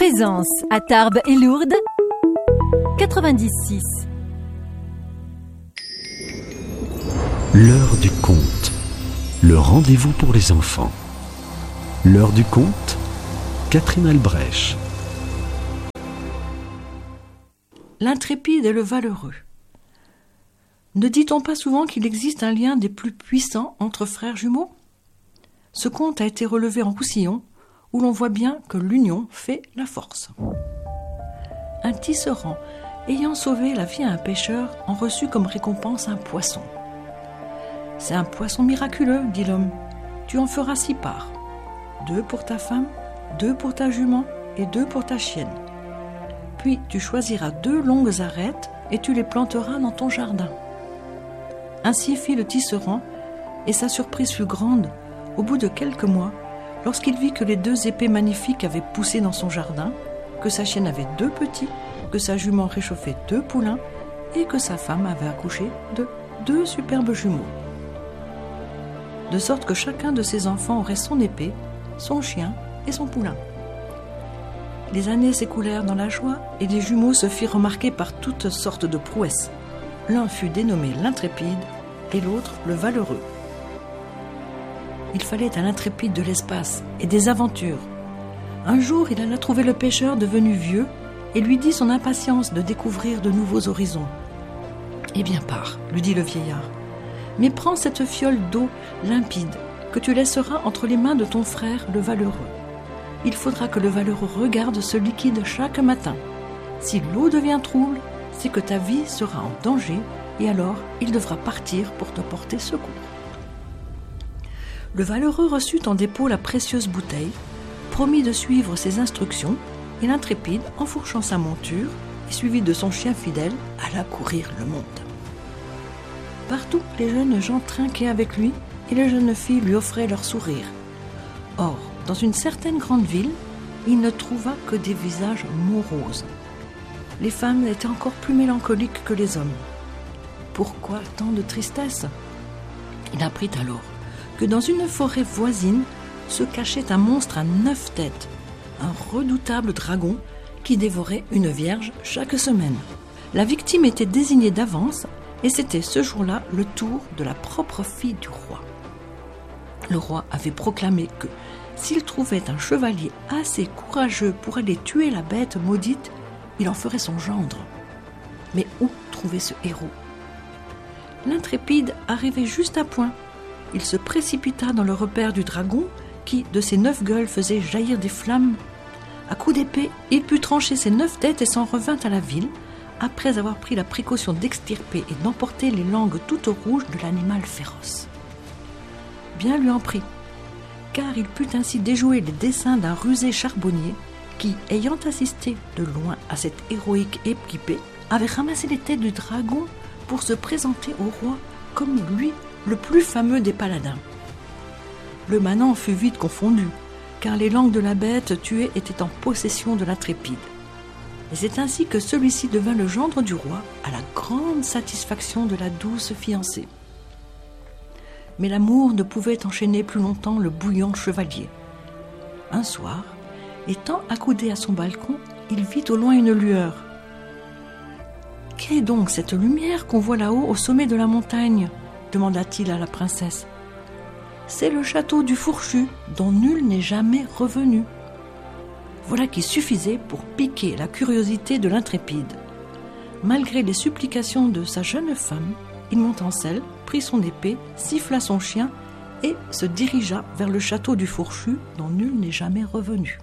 Présence à Tarbes et Lourdes 96. L'heure du conte, le rendez-vous pour les enfants. L'heure du conte, Catherine Albrecht. L'intrépide et le valeureux. Ne dit-on pas souvent qu'il existe un lien des plus puissants entre frères jumeaux ? Ce conte a été relevé en Roussillon, où l'on voit bien que l'union fait la force. Un tisserand, ayant sauvé la vie à un pêcheur, en reçut comme récompense un poisson. « C'est un poisson miraculeux, dit l'homme. Tu en feras 6 parts. 2 pour ta femme, 2 pour ta jument et 2 pour ta chienne. Puis tu choisiras 2 longues arêtes et tu les planteras dans ton jardin. » Ainsi fit le tisserand, et sa surprise fut grande, au bout de quelques mois, lorsqu'il vit que les 2 épées magnifiques avaient poussé dans son jardin, que sa chienne avait 2 petits, que sa jument réchauffait 2 poulains, et que sa femme avait accouché de 2 superbes jumeaux. De sorte que chacun de ses enfants aurait son épée, son chien et son poulain. Les années s'écoulèrent dans la joie, et les jumeaux se firent remarquer par toutes sortes de prouesses. L'un fut dénommé l'intrépide, et l'autre le valeureux. Il fallait à l'intrépide de l'espace et des aventures. Un jour, il alla trouver le pêcheur devenu vieux et lui dit son impatience de découvrir de nouveaux horizons. « Eh bien, pars, lui dit le vieillard, mais prends cette fiole d'eau limpide que tu laisseras entre les mains de ton frère, le valeureux. Il faudra que le valeureux regarde ce liquide chaque matin. Si l'eau devient trouble, c'est que ta vie sera en danger et alors il devra partir pour te porter secours. » Le valeureux reçut en dépôt la précieuse bouteille, promit de suivre ses instructions, et l'intrépide, enfourchant sa monture et suivi de son chien fidèle, alla courir le monde. Partout, les jeunes gens trinquaient avec lui et les jeunes filles lui offraient leur sourire. Or, dans une certaine grande ville, il ne trouva que des visages moroses. Les femmes étaient encore plus mélancoliques que les hommes. Pourquoi tant de tristesse ? Il apprit alors que dans une forêt voisine se cachait un monstre à 9 têtes, un redoutable dragon qui dévorait une vierge chaque semaine. La victime était désignée d'avance et c'était ce jour-là le tour de la propre fille du roi. Le roi avait proclamé que s'il trouvait un chevalier assez courageux pour aller tuer la bête maudite, il en ferait son gendre. Mais où trouver ce héros ? L'intrépide arrivait juste à point. Il se précipita dans le repaire du dragon qui, de ses 9 gueules, faisait jaillir des flammes. À coups d'épée, il put trancher ses 9 têtes et s'en revint à la ville, après avoir pris la précaution d'extirper et d'emporter les langues toutes rouges de l'animal féroce. Bien lui en prit, car il put ainsi déjouer les desseins d'un rusé charbonnier qui, ayant assisté de loin à cette héroïque équipée, avait ramassé les têtes du dragon pour se présenter au roi comme lui, le plus fameux des paladins. Le manant fut vite confondu, car les langues de la bête tuée étaient en possession de l'intrépide. Et c'est ainsi que celui-ci devint le gendre du roi, à la grande satisfaction de la douce fiancée. Mais l'amour ne pouvait enchaîner plus longtemps le bouillant chevalier. Un soir, étant accoudé à son balcon, il vit au loin une lueur. « Qu'est donc cette lumière qu'on voit là-haut au sommet de la montagne ?» demanda-t-il à la princesse. « C'est le château du Fourchu, dont nul n'est jamais revenu. » Voilà qui suffisait pour piquer la curiosité de l'intrépide. Malgré les supplications de sa jeune femme, il monta en selle, prit son épée, siffla son chien et se dirigea vers le château du Fourchu, dont nul n'est jamais revenu.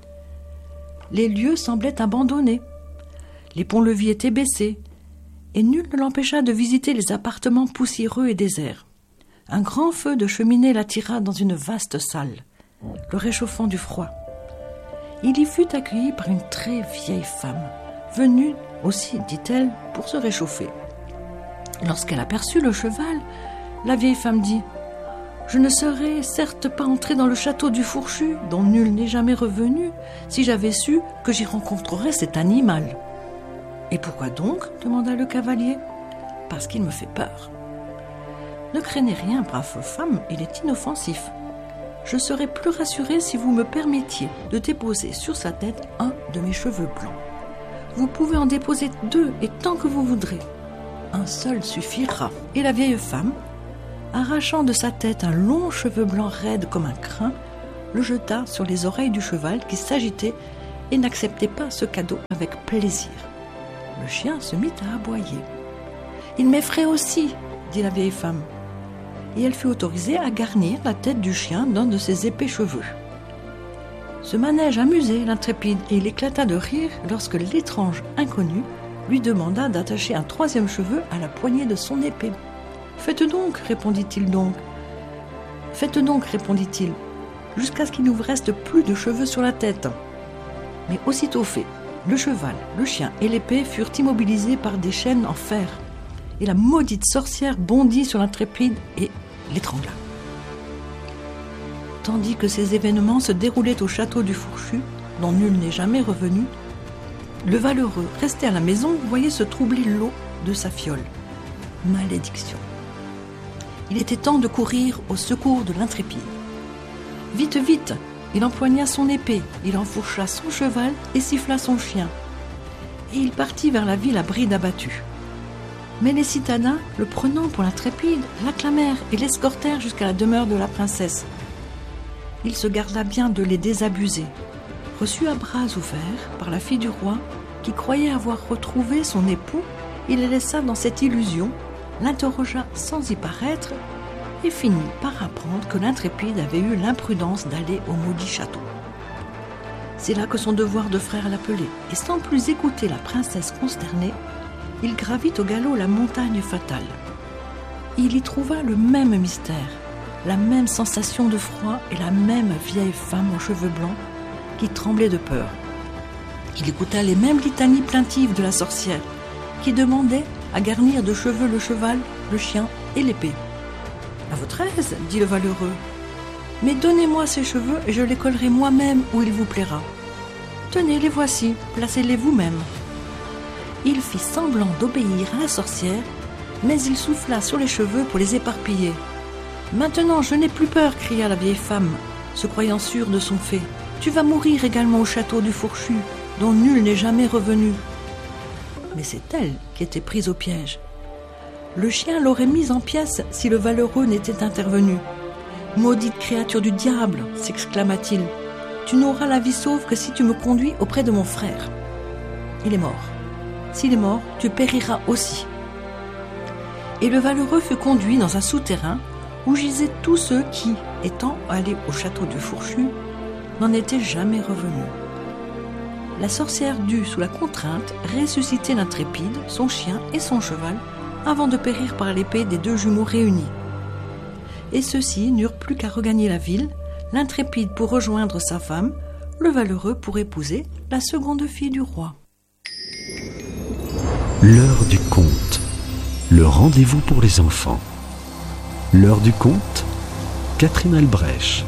Les lieux semblaient abandonnés. Les ponts-levis étaient baissés, et nul ne l'empêcha de visiter les appartements poussiéreux et déserts. Un grand feu de cheminée l'attira dans une vaste salle, le réchauffant du froid. Il y fut accueilli par une très vieille femme, venue aussi, dit-elle, pour se réchauffer. Lorsqu'elle aperçut le cheval, la vieille femme dit « Je ne serais certes pas entrée dans le château du Fourchu, dont nul n'est jamais revenu, si j'avais su que j'y rencontrerais cet animal. » « Et pourquoi donc ?» demanda le cavalier. « Parce qu'il me fait peur. » « Ne craignez rien, brave femme, il est inoffensif. Je serais plus rassurée si vous me permettiez de déposer sur sa tête un de mes cheveux blancs. Vous pouvez en déposer 2 et tant que vous voudrez. Un seul suffira. » Et la vieille femme, arrachant de sa tête un long cheveu blanc raide comme un crin, le jeta sur les oreilles du cheval qui s'agitait et n'acceptait pas ce cadeau avec plaisir. Le chien se mit à aboyer. « Il m'effraie aussi, » dit la vieille femme. Et elle fut autorisée à garnir la tête du chien d'un de ses épais cheveux. Ce manège amusait l'intrépide et il éclata de rire lorsque l'étrange inconnu lui demanda d'attacher un 3e cheveu à la poignée de son épée. « Faites donc, répondit-il, jusqu'à ce qu'il ne vous reste plus de cheveux sur la tête. » Mais aussitôt fait, le cheval, le chien et l'épée furent immobilisés par des chaînes en fer. Et la maudite sorcière bondit sur l'intrépide et l'étrangla. Tandis que ces événements se déroulaient au château du Fourchu, dont nul n'est jamais revenu, le valeureux, resté à la maison, voyait se troubler l'eau de sa fiole. Malédiction. Il était temps de courir au secours de l'intrépide. Vite, vite, il empoigna son épée, il enfourcha son cheval et siffla son chien. Et il partit vers la ville à bride abattue. Mais les citadins, le prenant pour l'intrépide, l'acclamèrent et l'escortèrent jusqu'à la demeure de la princesse. Il se garda bien de les désabuser. Reçu à bras ouverts par la fille du roi, qui croyait avoir retrouvé son époux, il les laissa dans cette illusion, l'interrogea sans y paraître et finit par apprendre que l'intrépide avait eu l'imprudence d'aller au maudit château. C'est là que son devoir de frère l'appelait, et sans plus écouter la princesse consternée, il gravit au galop la montagne fatale. Il y trouva le même mystère, la même sensation de froid et la même vieille femme aux cheveux blancs qui tremblait de peur. Il écouta les mêmes litanies plaintives de la sorcière qui demandait à garnir de cheveux le cheval, le chien et l'épée. « À votre aise, dit le valeureux, mais donnez-moi ces cheveux et je les collerai moi-même où il vous plaira. Tenez, les voici, placez-les vous-même. » Il fit semblant d'obéir à la sorcière, mais il souffla sur les cheveux pour les éparpiller. « Maintenant, je n'ai plus peur, cria la vieille femme, se croyant sûre de son fait. Tu vas mourir également au château du Fourchu, dont nul n'est jamais revenu. » Mais c'est elle qui était prise au piège. Le chien l'aurait mise en pièces si le valeureux n'était intervenu. « Maudite créature du diable !» s'exclama-t-il. « Tu n'auras la vie sauve que si tu me conduis auprès de mon frère. Il est mort. S'il est mort, tu périras aussi. » Et le valeureux fut conduit dans un souterrain où gisaient tous ceux qui, étant allés au château du Fourchu, n'en étaient jamais revenus. La sorcière dut, sous la contrainte, ressusciter l'intrépide, son chien et son cheval, avant de périr par l'épée des 2 jumeaux réunis. Et ceux-ci n'eurent plus qu'à regagner la ville, l'intrépide pour rejoindre sa femme, le valeureux pour épouser la seconde fille du roi. L'heure du conte, le rendez-vous pour les enfants. L'heure du conte, Catherine Albrecht.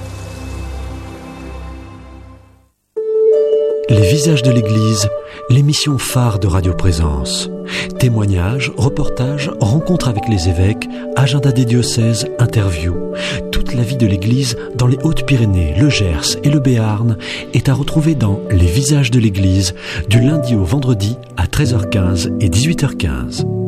Les visages de l'Église, l'émission phare de Radio Présence. Témoignages, reportages, rencontres avec les évêques, agenda des diocèses, interviews. Toute la vie de l'Église dans les Hautes-Pyrénées, le Gers et le Béarn est à retrouver dans Les visages de l'Église du lundi au vendredi à 13h15 et 18h15.